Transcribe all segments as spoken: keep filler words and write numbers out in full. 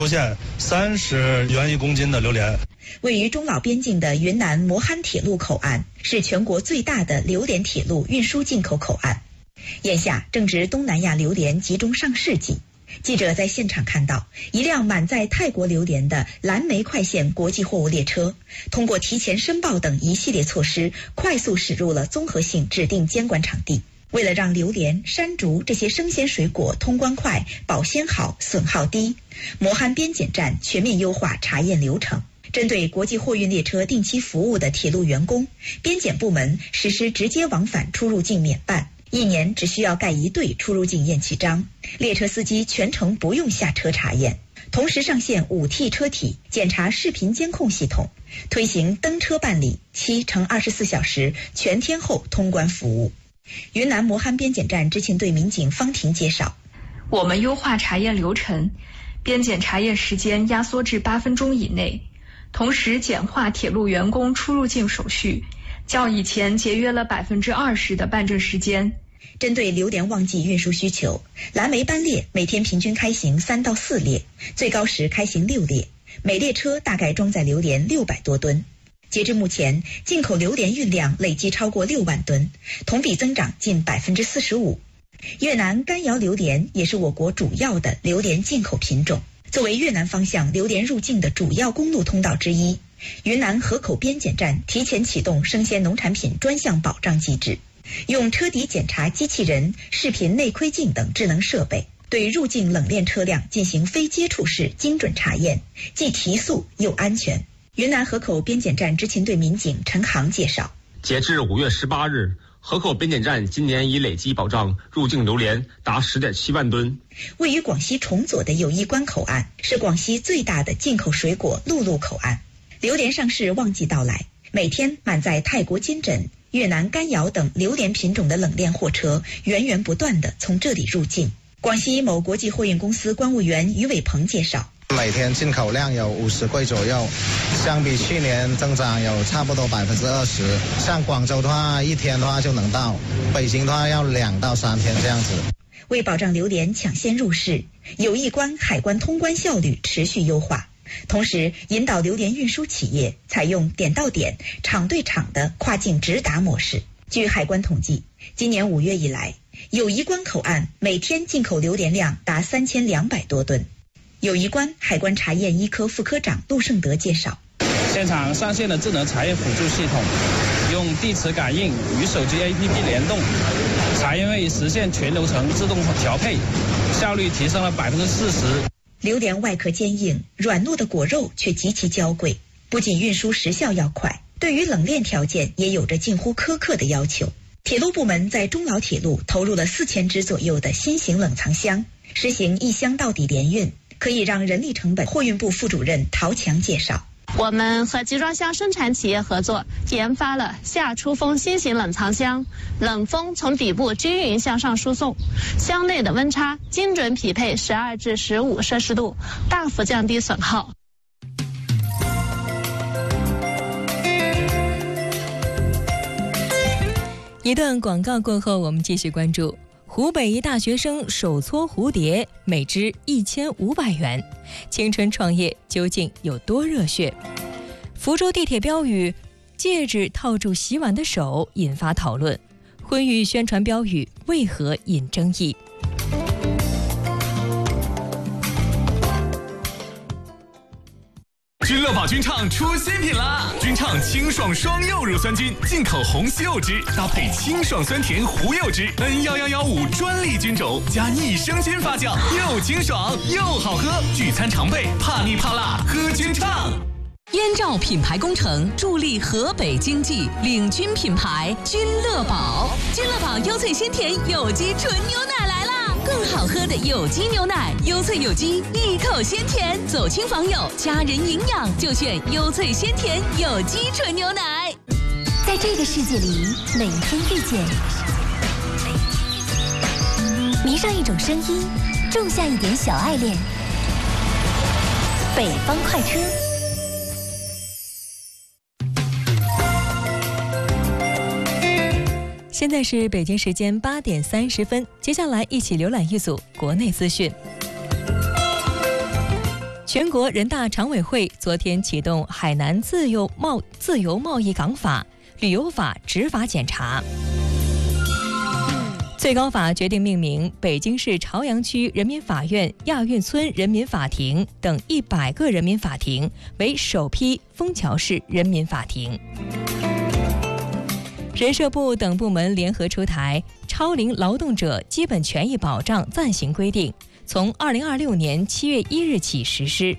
出现三十元一公斤的榴莲。 位于中老边境的云南磨憨铁路口岸是全国最大的榴莲铁路运输进口口岸。眼下正值东南亚榴莲集中上市季，记者在现场看到一辆满载泰国榴莲的蓝莓快线国际货物列车，通过提前申报等一系列措施，快速驶入了综合性指定监管场地。为了让榴莲、山竹这些生鲜水果通关快、保鲜好、损耗低，磨憨边检站全面优化查验流程。针对国际货运列车定期服务的铁路员工，边检部门实施直接往返出入境免办，一年只需要盖一对出入境验期章，列车司机全程不用下车查验。同时上线五 T 车体检查视频监控系统，推行登车办理七乘二十四小时全天候通关服务。云南磨憨边检站执勤队民警方婷介绍， 我们优化查验流程，边检查验时间压缩至八分钟以内，同时简化铁路员工出入境手续，较以前节约了百分之二十的办证时间。 针对榴莲旺季运输需求，蓝莓班列每天平均开行三到四列，最高时开行六列，每列车大概装载榴莲六百多吨。截至目前，进口榴莲运量累计超过六万吨，同比增长近百分之四十五。越南干瑶榴莲也是我国主要的榴莲进口品种。作为越南方向榴莲入境的主要公路通道之一，云南河口边检站提前启动生鲜农产品专项保障机制，用车底检查机器人、视频内窥镜等智能设备，对入境冷链车辆进行非接触式精准查验，既提速又安全。云南河口边检站执勤队民警陈航介绍， 截至五月十八日，河口边检站今年已累计保障入境榴莲达十点七万吨。 位于广西崇左的友谊关口岸是广西最大的进口水果陆路口岸。榴莲上市旺季到来，每天满载泰国金枕、越南干瑶等榴莲品种的冷链货车源源不断地从这里入境。广西某国际货运公司关务员于伟鹏介绍， 每天进口量有五十柜左右，相比去年增长有差不多百分之二十。像广州的话，一天的话就能到；北京的话要两到三天这样子。 为保障榴莲抢先入市，友谊关海关通关效率持续优化，同时引导榴莲运输企业采用点到点、厂对厂的跨境直达模式。据海关统计，今年五月以来，友谊关口岸每天进口榴莲量达三千两百多吨。友谊关海关查验一科副科长陆胜德介绍， 现场上线了智能查验辅助系统，用地磁感应与手机 A P P 联动，查验位实现全流程自动调配，效率提升了百分之四十。 榴莲外壳坚硬，软糯的果肉却极其娇贵，不仅运输时效要快，对于冷链条件也有着近乎苛刻的要求。铁路部门在中老铁路投入了四千只左右的新型冷藏箱，实行一箱到底联运，可以让人力成本。货运部副主任陶强介绍， 我们和集装箱生产企业合作，研发了夏出风新型冷藏箱，冷风从底部均匀向上输送，箱内的温差精准匹配十二至十五摄氏度，大幅降低损耗。 一段广告过后，我们继续关注。湖北一大学生手搓蝴蝶，每只一千五百元，青春创业究竟有多热血？福州地铁标语“戒指套住洗碗的手”引发讨论，婚育宣传标语为何引争议？ 君乐宝君畅出新品啦！君畅清爽双柚乳酸菌，进口红西柚汁，搭配清爽酸甜胡柚汁 N 一一一五专利菌种，加益生菌发酵，又清爽又好喝。聚餐常备，怕腻怕辣喝君畅。 燕赵品牌工程助力河北经济，领军品牌君乐宝。君乐宝优萃鲜甜有机纯牛奶来啦！更好喝的有机牛奶，优萃有机，一口鲜甜。走亲访友，家人营养就选优萃鲜甜有机纯牛奶。 在这个世界里，每一天遇见，迷上一种声音，种下一点小爱恋。北方快车。 现在是北京时间八点三十分，接下来一起浏览一组国内资讯。 全国人大常委会昨天启动海南自由贸自由贸易港法、旅游法执法检查。最高法决定命名北京市朝阳区人民法院亚运村人民法庭等一百个人民法庭为首批枫桥市人民法庭。人社部等部门联合出台《超龄劳动者基本权益保障暂行规定》，从二零二六年七月一日起实施。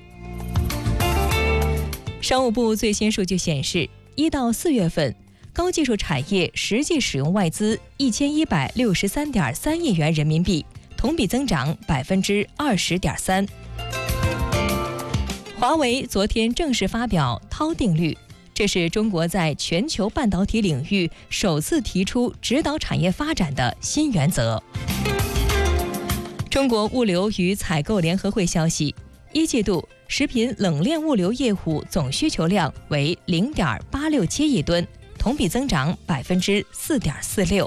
商务部最新数据显示，一到四月份，高技术产业实际使用外资一千一百六十三点三亿元人民币，同比增长百分之二十点三。华为昨天正式发表韬定律，这是中国在全球半导体领域首次提出指导产业发展的新原则。中国物流与采购联合会消息，一季度食品冷链物流业务总需求量为零点八六七亿吨。同比增长百分之四点四六。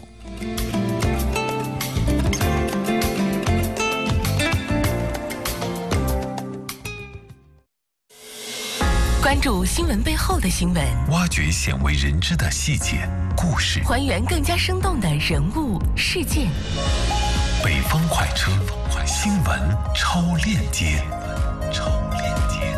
关注新闻背后的新闻， 挖掘鲜为人知的细节故事， 还原更加生动的人物事件。 北方快车，新闻超链接。超链接。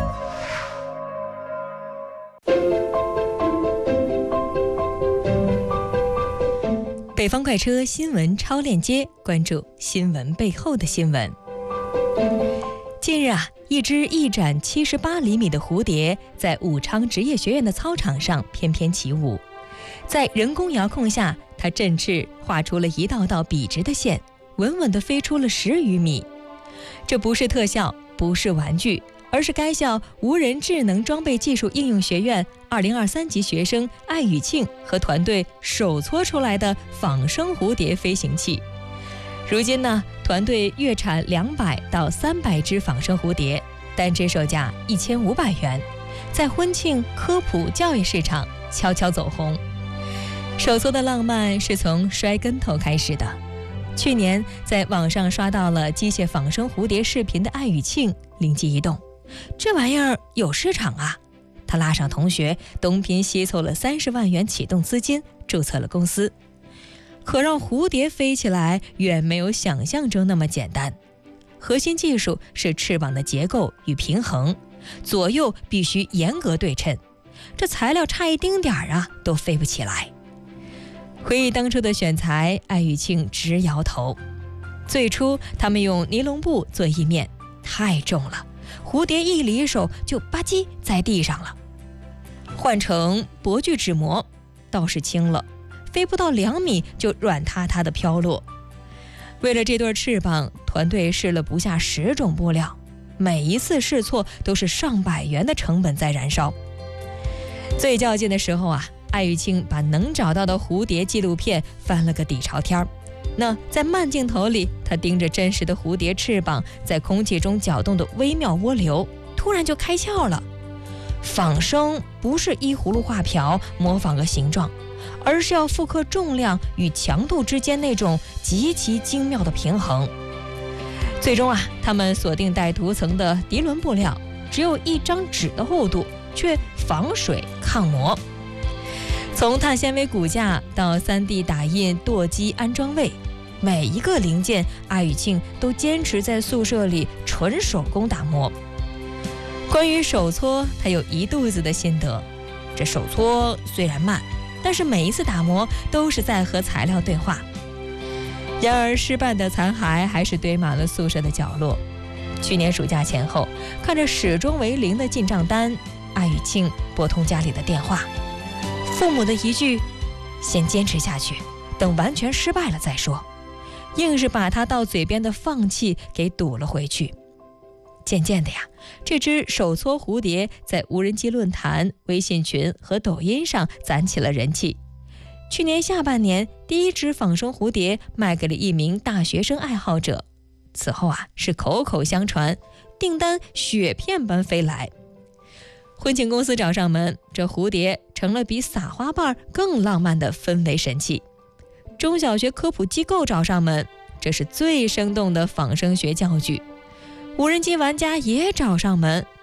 北方快车新闻超链接，关注新闻背后的新闻。近日啊，一只翼展七十八厘米的蝴蝶在武昌职业学院的操场上翩翩起舞，在人工遥控下，它振翅画出了一道道笔直的线，稳稳地飞出了十余米。这不是特效，不是玩具，而是该校无人智能装备技术应用学院二零二三级学生艾宇庆和团队手搓出来的仿生蝴蝶飞行器。如今呢，团队月产两百到三百只仿生蝴蝶，单只售价一千五百元，在婚庆、科普、教育市场悄悄走红。手搓的浪漫是从摔跟头开始的。去年在网上刷到了机械仿生蝴蝶视频的艾宇庆灵机一动，这玩意儿有市场啊！他拉上同学东拼西凑了三十万元启动资金，注册了公司。可让蝴蝶飞起来远没有想象中那么简单，核心技术是翅膀的结构与平衡，左右必须严格对称，这材料差一丁点儿啊都飞不起来。回忆当初的选材，艾宇庆直摇头。最初他们用尼龙布做翼面，太重了，蝴蝶一离手就吧唧在地上了。换成薄聚酯膜倒是轻了，飞不到两米就软塌塌的飘落。为了这对翅膀，团队试了不下十种布料，每一次试错都是上百元的成本在燃烧。最较劲的时候啊，艾宇庆把能找到的蝴蝶纪录片翻了个底朝天。那在慢镜头里，他盯着真实的蝴蝶翅膀在空气中搅动的微妙涡流，突然就开窍了。仿生不是依葫芦画瓢模仿个形状，而是要复刻重量与强度之间那种极其精妙的平衡。最终啊，他们锁定带涂层的涤纶布料，只有一张纸的厚度，却防水抗磨。从碳纤维骨架到 三 D 打印舵机安装位，每一个零件艾宇庆都坚持在宿舍里纯手工打磨。关于手搓，他有一肚子的心得。这手搓虽然慢，但是每一次打磨都是在和材料对话。然而失败的残骸还是堆满了宿舍的角落。去年暑假前后，看着始终为零的进账单，艾宇庆拨通家里的电话，父母的一句先坚持下去，等完全失败了再说，硬是把他到嘴边的放弃给堵了回去。渐渐的呀，这只手搓蝴蝶在无人机论坛、微信群和抖音上攒起了人气。去年下半年，第一只仿生蝴蝶卖给了一名大学生爱好者，此后啊是口口相传，订单雪片般飞来。婚庆公司找上门，这蝴蝶成了比撒花瓣更浪漫的氛围神器。中小学科普机构找上门，这是最生动的仿生学教具。无人机玩家也找上门，